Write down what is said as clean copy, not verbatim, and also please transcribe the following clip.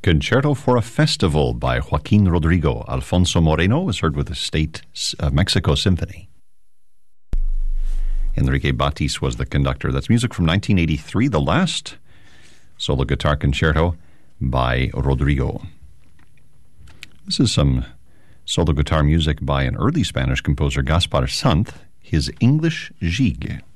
Concerto for a Festival by Joaquin Rodrigo. Alfonso Moreno was heard with the State of Mexico Symphony. Enrique Batis was the conductor. That's music from 1983, the last solo guitar concerto by Rodrigo. This is some solo guitar music by an early Spanish composer, Gaspar Sant, his English Gigue.